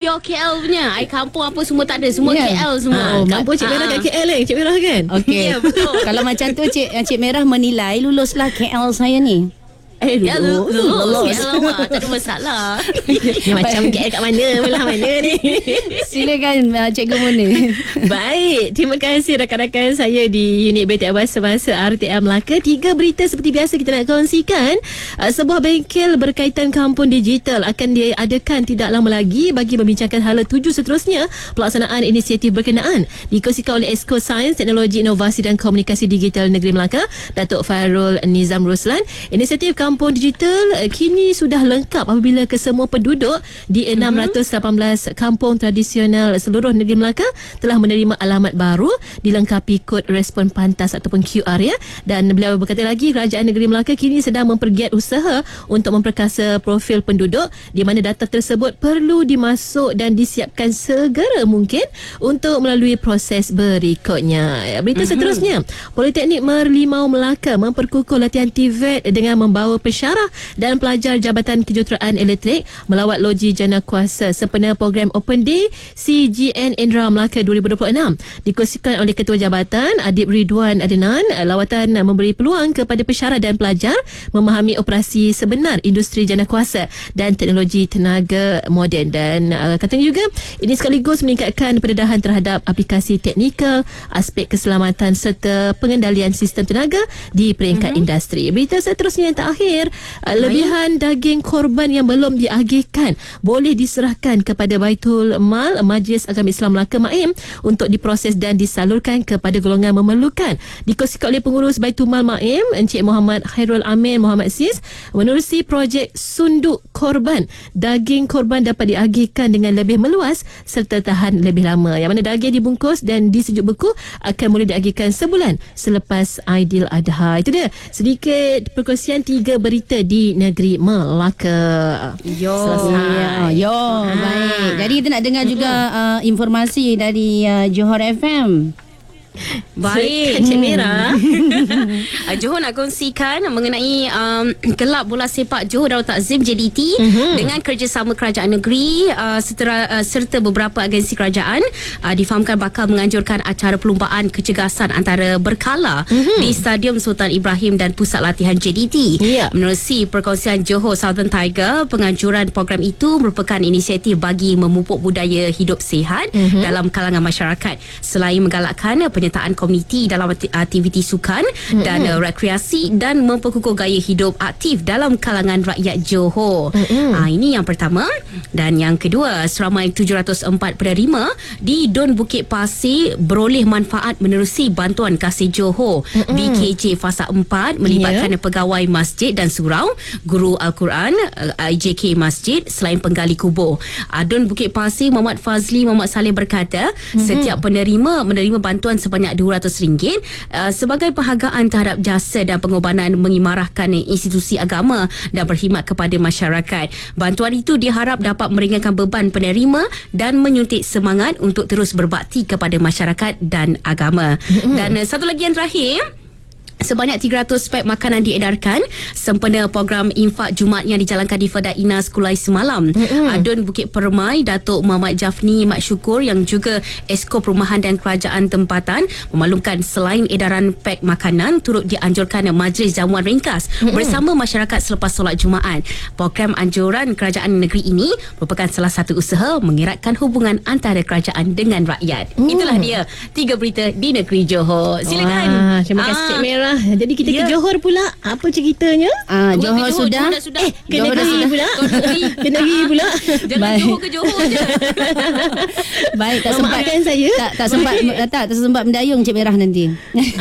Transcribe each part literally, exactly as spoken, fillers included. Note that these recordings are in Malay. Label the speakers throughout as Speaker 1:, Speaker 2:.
Speaker 1: pure K L punya. Air kampung apa semua tak ada. Semua
Speaker 2: yeah.
Speaker 1: K L semua.
Speaker 2: Oh, kampung Cik Merah kat K L eh. Cik Merah kan? Okey.
Speaker 1: Ya, betul.
Speaker 2: Kalau macam tu Cik Cik Merah menilai luluslah K L saya ni.
Speaker 1: Eh, ya, lulus. Lulus. Ya, tak ada masalah.
Speaker 2: Ni macam K L kat mana? Belah mana ni? Silakan uh, Cikgu Munir.
Speaker 3: Baik, terima kasih rakan-rakan saya di unit Berita Bahasa-Bahasa R T M Melaka. Tiga berita seperti biasa kita nak kongsikan. Uh, sebuah bengkel berkaitan kampung digital akan diadakan tidak lama lagi bagi membincangkan hala tuju seterusnya pelaksanaan inisiatif berkenaan. Dikongsikan oleh Esko Sains, Teknologi, Inovasi dan Komunikasi Digital Negeri Melaka, Datuk Fairul Nizam Ruslan. Inisiatif kampung digital uh, kini sudah lengkap apabila kesemua penduduk di enam ratus lapan belas kampung tradisional seluruh negeri Melaka telah menerima alamat baru dilengkapi kod respon pantas ataupun Q R ya. Dan beliau berkata lagi, Kerajaan Negeri Melaka kini sedang mempergiat usaha untuk memperkasa profil penduduk di mana data tersebut perlu dimasuk dan disiapkan segera mungkin untuk melalui proses berikutnya. Berita uh-huh. seterusnya, Politeknik Merlimau Melaka memperkukuh latihan T V E T dengan membawa pensyarah dan pelajar Jabatan Kejuruteraan Elektrik melawat loji jana kuasa sempena program Open Day C G N Indra Melaka dua ribu dua puluh enam. Dikongsikan oleh Ketua Jabatan Adib Ridwan Adenan, lawatan memberi peluang kepada pensyarah dan pelajar memahami operasi sebenar industri jana kuasa dan teknologi tenaga moden. Dan uh, katanya juga ini sekaligus meningkatkan pendedahan terhadap aplikasi teknikal, aspek keselamatan serta pengendalian sistem tenaga di peringkat mm-hmm. industri. Berita seterusnya yang terakhir, uh, lebihan daging korban yang belum diagihkan boleh diserahkan kepada Baitul Mal Majlis Agama Islam Melaka M A I M untuk diproses dan disalurkan kepada golongan memerlukan. Dikongsikan oleh pengurus Baitul Mal M A I M Encik Muhammad Khairul Amin Muhammad Sis, menerusi projek sunduk korban, daging korban dapat diagihkan dengan lebih meluas serta tahan lebih lama. Yang mana daging dibungkus dan disejuk beku akan mula diagihkan sebulan selepas Aidiladha. Itu dia sedikit perkongsian tiga berita di negeri Melaka.
Speaker 1: Yo,
Speaker 2: selesai. Yo, ha. Baik. Jadi kita nak dengar juga uh, informasi dari uh, Johor F M.
Speaker 1: Baik,
Speaker 3: Cik Merah.
Speaker 1: uh, Johor nak kongsikan mengenai um, Kelab Bola Sepak Johor Darul Takzim J D T uh-huh. dengan kerjasama kerajaan negeri uh, serta, uh, serta beberapa agensi kerajaan uh, difahamkan bakal menganjurkan acara perlumbaan kecergasan antara berkala uh-huh. di Stadium Sultan Ibrahim dan Pusat Latihan J D T. Yeah. Menerusi perkongsian Johor Southern Tiger, penganjuran program itu merupakan inisiatif bagi memupuk budaya hidup sihat uh-huh. dalam kalangan masyarakat selain menggalakkan penyertaan komuniti dalam aktiviti sukan mm-hmm. dan uh, rekreasi dan memperkukuh gaya hidup aktif dalam kalangan rakyat Johor. Mm-hmm. Ha, ini yang pertama. Dan yang kedua, seramai tujuh ratus empat penerima di Dun Bukit Pasir beroleh manfaat menerusi bantuan Kasih Johor mm-hmm. B K J Fasa empat melibatkan yeah. pegawai masjid dan surau, guru Al-Quran, I J K Masjid selain penggali kubur. Uh, Dun Bukit Pasir Muhammad Fazli Muhammad Saleh berkata mm-hmm. setiap penerima menerima bantuan sebanyak dua ratus ringgit uh, sebagai penghargaan terhadap jasa dan pengorbanan mengimarahkan institusi agama dan berkhidmat kepada masyarakat. Bantuan itu diharap dapat meringankan beban penerima dan menyuntik semangat untuk terus berbakti kepada masyarakat dan agama. Mm-hmm. Dan uh, satu lagi yang terakhir, sebanyak tiga ratus pek makanan diedarkan sempena program infak Jumaat yang dijalankan di Fada Ina Sekulai semalam. Mm-hmm. Adun Bukit Permai Datuk Muhammad Jafni Mat Syukur yang juga Esko Perumahan dan Kerajaan Tempatan memaklumkan selain edaran pek makanan turut dianjurkan majlis jamuan ringkas mm-hmm. bersama masyarakat selepas solat Jumaat. Program anjuran kerajaan negeri ini merupakan salah satu usaha mengeratkan hubungan antara kerajaan dengan rakyat. Mm. Itulah dia tiga berita di negeri Johor. Silakan.
Speaker 3: Wah, terima kasih ah. Cik Merah. Jadi kita yeah. ke Johor pula. Apa ceritanya?
Speaker 2: Ah, Johor, Johor sudah.
Speaker 1: Johor sudah.
Speaker 3: Eh, ke
Speaker 2: Johor
Speaker 3: negeri pula. Ke negeri pula.
Speaker 1: Jangan Johor ke Johor je.
Speaker 2: Baik, tak sempat
Speaker 3: kan saya.
Speaker 2: Tak tak sempat tak tak sempat mendayung Cik Merah nanti.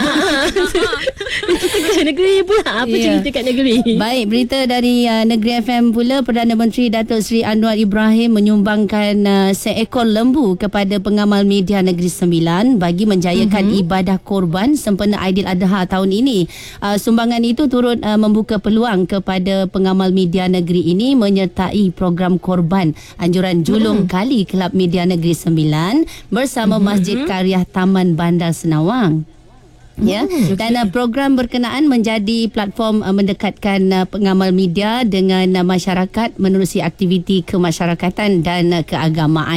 Speaker 3: Ke negeri pula. Apa yeah. cerita kat negeri?
Speaker 2: Baik, berita dari uh, Negeri F M pula. Perdana Menteri Datuk Seri Anwar Ibrahim menyumbangkan uh, seekor lembu kepada pengamal media Negeri Sembilan bagi menjayakan mm-hmm. ibadah korban sempena Aidiladha tahun ini. Uh, sumbangan itu turut uh, membuka peluang kepada pengamal media negeri ini menyertai program korban anjuran julung mm-hmm. kali Kelab Media Negeri Sembilan bersama mm-hmm. Masjid Karyah Taman Bandar Senawang. Ya, hmm, dan uh, program berkenaan menjadi platform uh, mendekatkan uh, pengamal media dengan uh, masyarakat menerusi aktiviti kemasyarakatan dan uh, keagamaan.